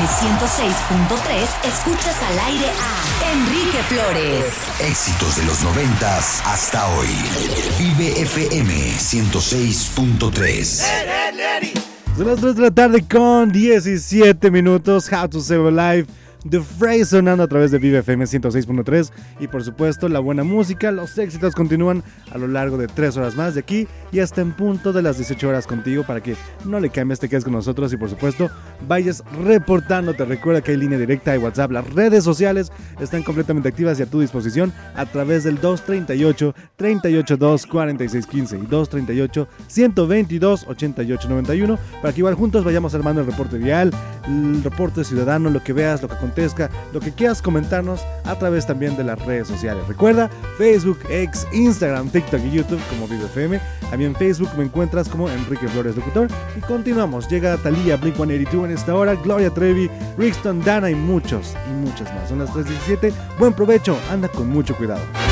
106.3 escuchas al aire a Enrique Flores. Éxitos de los 90s hasta hoy. Vive FM 106.3. Son las 3 de la tarde con 17 minutos. How to Save a Life. The Phrase sonando a través de Vive FM 106.3 y por supuesto la buena música, los éxitos continúan a lo largo de 3 horas más de aquí y hasta en punto de las 18 horas contigo para que no le cambies, te quedes con nosotros y por supuesto vayas reportándote. Recuerda que hay línea directa de WhatsApp, las redes sociales están completamente activas y a tu disposición a través del 238-382-4615 y 238-122-8891 para que igual juntos vayamos armando el reporte vial, el reporte ciudadano, lo que veas, lo que acontezca, lo que quieras comentarnos a través también de las redes sociales. Recuerda, Facebook, X, Instagram, TikTok y YouTube como Vive FM. A mí en Facebook me encuentras como Enrique Flores Locutor. Y continuamos, llega Thalía, Blink-182 en esta hora, Gloria Trevi, Rixton, Dana y muchas más. Son las 3:17, buen provecho, anda con mucho cuidado.